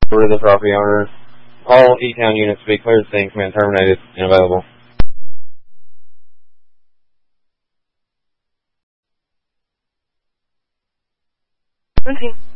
over to the property owner. All E-Town units to be cleared, saying command terminated and available. Routine.